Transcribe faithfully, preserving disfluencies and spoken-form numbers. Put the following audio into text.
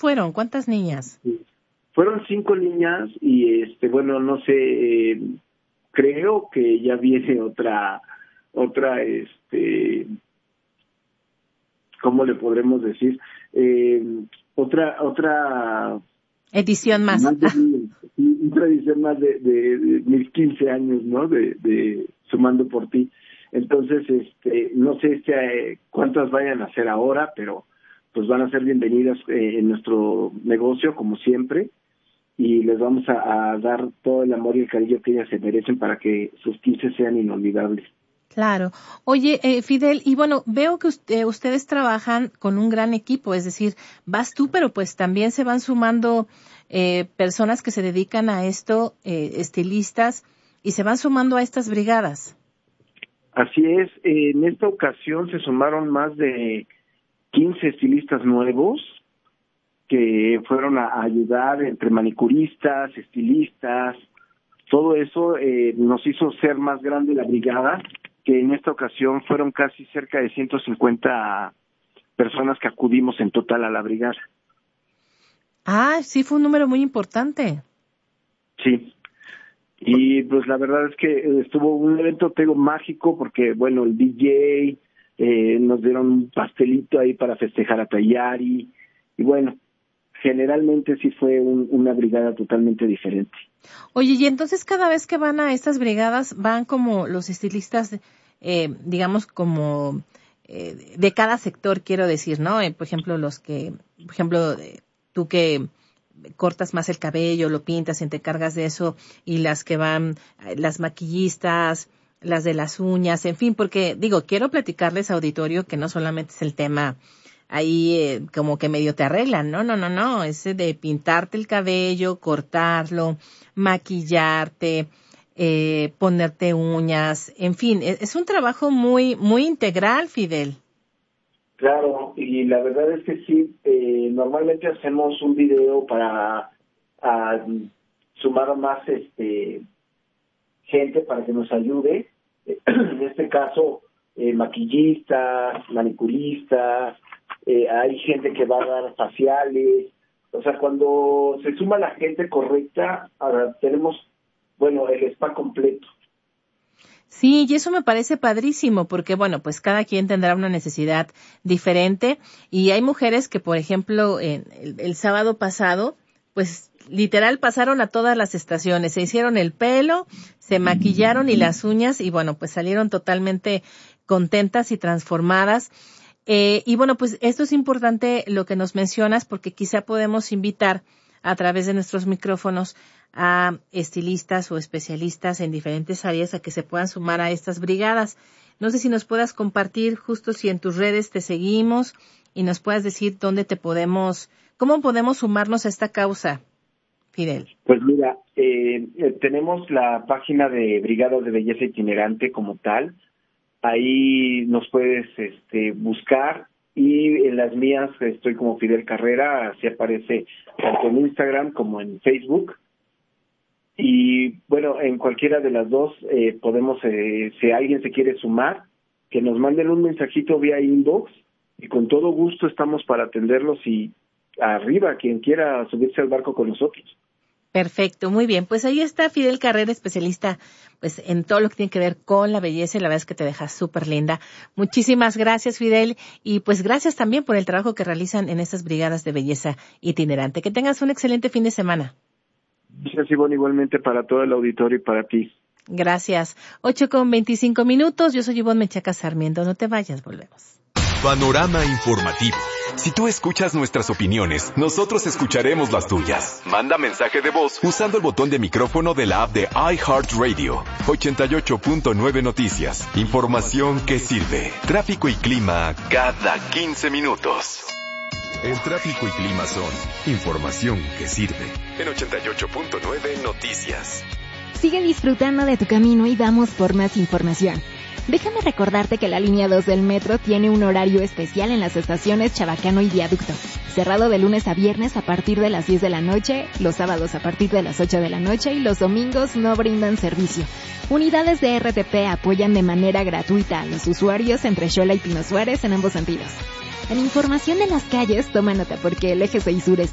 fueron? ¿Cuántas niñas? Sí. Fueron cinco niñas y, este, bueno, no sé, eh, creo que ya viene otra, otra, este, ¿cómo le podremos decir? Eh, otra, otra... Edición más. más de, otra edición más de, de, de mis quince años, ¿no? De, de Sumando por Ti. Entonces, este, no sé este, cuántas vayan a hacer ahora, pero pues van a ser bienvenidas eh, en nuestro negocio, como siempre. Y les vamos a, a dar todo el amor y el cariño que ellas se merecen para que sus quince sean inolvidables. Claro. Oye, eh, Fidel, y bueno, veo que usted, ustedes trabajan con un gran equipo, es decir, vas tú, pero pues también se van sumando eh, personas que se dedican a esto, eh, estilistas, y se van sumando a estas brigadas. Así es. En esta ocasión se sumaron más de quince estilistas nuevos, que fueron a, a ayudar entre manicuristas, estilistas, todo eso eh, nos hizo ser más grande la brigada, que en esta ocasión fueron casi cerca de ciento cincuenta personas que acudimos en total a la brigada. Ah, sí, fue un número muy importante. Sí, y pues la verdad es que estuvo un evento, tengo, mágico, porque bueno, el D J, eh, nos dieron un pastelito ahí para festejar a Tayari, y bueno, generalmente sí fue un, una brigada totalmente diferente. Oye, y entonces cada vez que van a estas brigadas, van como los estilistas, eh, digamos, como eh, de cada sector, quiero decir, ¿no? Eh, por ejemplo, los que, por ejemplo, eh, tú que cortas más el cabello, lo pintas y te encargas de eso, y las que van, eh, las maquillistas, las de las uñas, en fin, porque, digo, quiero platicarles, auditorio, que no solamente es el tema ahí eh, como que medio te arreglan, no, no, no, no, ese de pintarte el cabello, cortarlo, maquillarte, eh, ponerte uñas, en fin, es, es un trabajo muy, muy integral, Fidel. Claro, y la verdad es que sí, eh, normalmente hacemos un video para a, sumar más este gente para que nos ayude, en este caso eh, maquillistas, manicuristas, Eh, hay gente que va a dar faciales, o sea, cuando se suma la gente correcta, ahora tenemos, bueno, el spa completo. Sí, y eso me parece padrísimo, porque bueno, pues cada quien tendrá una necesidad diferente, y hay mujeres que, por ejemplo, en el, el sábado pasado, pues literal pasaron a todas las estaciones, se hicieron el pelo, se maquillaron y las uñas, y bueno, pues salieron totalmente contentas y transformadas. Eh, y bueno, pues esto es importante lo que nos mencionas, porque quizá podemos invitar a través de nuestros micrófonos a estilistas o especialistas en diferentes áreas a que se puedan sumar a estas brigadas. No sé si nos puedas compartir, justo si en tus redes te seguimos, y nos puedas decir dónde te podemos, cómo podemos sumarnos a esta causa, Fidel. Pues mira, eh, eh, tenemos la página de Brigada de Belleza Itinerante como tal. Ahí nos puedes este, buscar, y en las mías estoy como Fidel Carrera, así aparece tanto en Instagram como en Facebook. Y bueno, en cualquiera de las dos eh, podemos, eh, si alguien se quiere sumar, que nos manden un mensajito vía inbox, y con todo gusto estamos para atenderlos, y arriba, quien quiera subirse al barco con nosotros. Perfecto, muy bien. Pues ahí está Fidel Carrera, especialista pues en todo lo que tiene que ver con la belleza, y la verdad es que te deja súper linda. Muchísimas gracias, Fidel, y pues gracias también por el trabajo que realizan en estas brigadas de belleza itinerante. Que tengas un excelente fin de semana. Gracias, Ivonne, igualmente para todo el auditorio y para ti. Gracias. ocho con veinticinco minutos. Yo soy Ivonne Menchaca Sarmiento. No te vayas, volvemos. Panorama informativo. Si tú escuchas nuestras opiniones, nosotros escucharemos las tuyas. Manda mensaje de voz usando el botón de micrófono de la app de iHeartRadio. ochenta y ocho punto nueve Noticias. Información que sirve. Tráfico y clima cada quince minutos. El tráfico y clima son información que sirve. En ochenta y ocho punto nueve Noticias. Sigue disfrutando de tu camino y vamos por más información. Déjame recordarte que la línea dos del metro tiene un horario especial en las estaciones Chabacano y Viaducto. Cerrado de lunes a viernes a partir de las diez de la noche, los sábados a partir de las ocho de la noche y los domingos no brindan servicio. Unidades de R T P apoyan de manera gratuita a los usuarios entre Xola y Pino Suárez en ambos sentidos. En información de las calles, toma nota porque el eje seis Sur